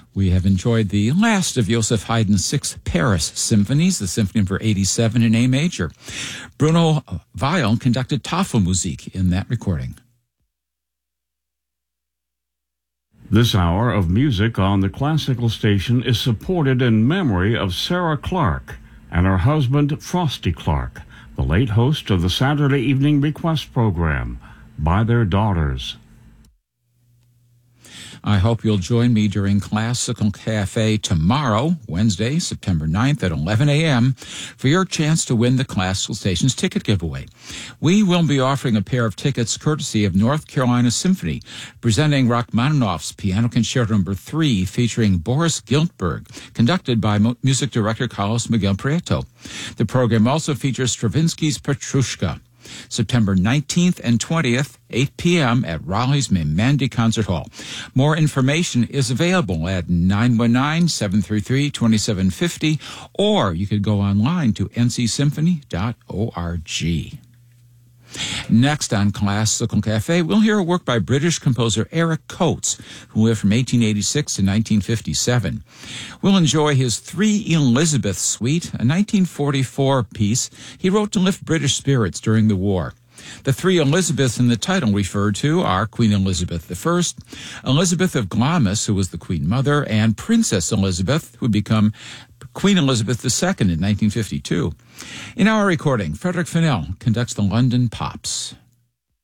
We have enjoyed the last of Joseph Haydn's 6 Paris symphonies, the Symphony number 87 in A major. Bruno Weil conducted Tafelmusik in that recording. This hour of music on the classical station is supported in memory of Sarah Clark and her husband, Frosty Clark, the late host of the Saturday Evening Request program, By Their Daughters. I hope you'll join me during Classical Cafe tomorrow, Wednesday, September 9th at 11 a.m. for your chance to win the Classical Stations ticket giveaway. We will be offering a pair of tickets courtesy of North Carolina Symphony, presenting Rachmaninoff's Piano Concerto No. 3 featuring Boris Giltberg, conducted by music director Carlos Miguel Prieto. The program also features Stravinsky's Petrushka. September 19th and 20th, 8 p.m. at Raleigh's Mandy Concert Hall. More information is available at 919-733-2750, or you could go online to ncsymphony.org. Next on Classical Cafe, we'll hear a work by British composer Eric Coates, who lived from 1886 to 1957. We'll enjoy his Three Elizabeth Suite, a 1944 piece he wrote to lift British spirits during the war. The three Elizabeths in the title referred to are Queen Elizabeth I, Elizabeth of Glamis, who was the Queen Mother, and Princess Elizabeth, who would become Queen Elizabeth II in 1952. In our recording, Frederick Fennell conducts the London Pops.